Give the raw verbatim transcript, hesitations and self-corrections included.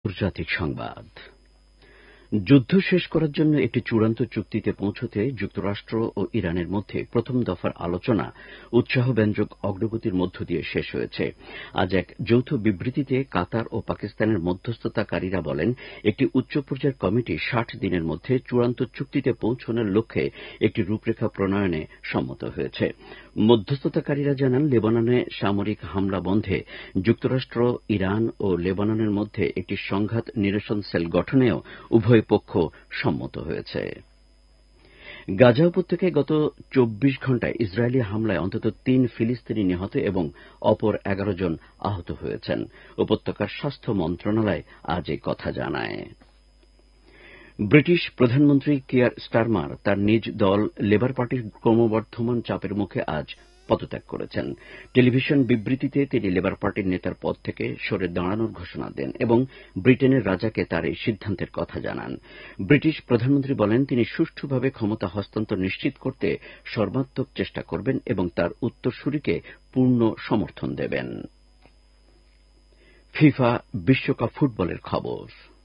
আন্তর্জাতিক সংবাদ। যুদ্ধ শেষ করার জন্য একটি চূড়ান্ত চুক্তিতে পৌঁছতে যুক্তরাষ্ট্র ও ইরানের মধ্যে প্রথম দফার আলোচনা উৎসাহব্যঞ্জক অগ্রগতির মধ্য দিয়ে শেষ হয়েছে। আজ এক যৌথ বিবৃতিতে কাতার ও পাকিস্তানের মধ্যস্থতাকারীরা বলেন, একটি উচ্চ পর্যায়ের কমিটি ষাট দিনের মধ্যে চূড়ান্ত চুক্তিতে পৌঁছানোর লক্ষ্যে একটি রূপরেখা প্রণয়নে সম্মত হয়েছে। মধ্যস্থতাকারীরা জানান, লেবাননে সামরিক হামলা বন্ধে যুক্তরাষ্ট্র, ইরান ও লেবাননের মধ্যে একটি সংঘাত নিরসন সেল গঠনেও উভয় পক্ষ সম্মত হয়েছে। গাজা উপত্যকায় গত চব্বিশ ঘণ্টায় ইসরায়েলি হামলায় অন্তত তিন ফিলিস্তিনি নিহত এবং অপর এগারো জন আহত হয়েছেন। উপত্যকার স্বাস্থ্য মন্ত্রণালয় আজ এই কথা জানায়। ব্রিটিশ প্রধানমন্ত্রী কিয়ার স্টারমার তার নিজ দল লেবার পার্টির ক্রমবর্ধমান চাপের মুখে আজ পদত্যাগ করেছেন। টেলিভিশন বিবৃতিতে তিনি লেবার পার্টির নেতার পদ থেকে সরে দাঁড়ানোর ঘোষণা দেন এবং ব্রিটেনের রাজাকে তার এই সিদ্ধান্তের কথা জানান। ব্রিটিশ প্রধানমন্ত্রী বলেন, তিনি সুষ্ঠুভাবে ক্ষমতা হস্তান্তর নিশ্চিত করতে সর্বাত্মক চেষ্টা করবেন এবং তার উত্তরসূরিকে পূর্ণ সমর্থন দেবেন। ফিফা বিশ্বকাপ ফুটবলের খবর।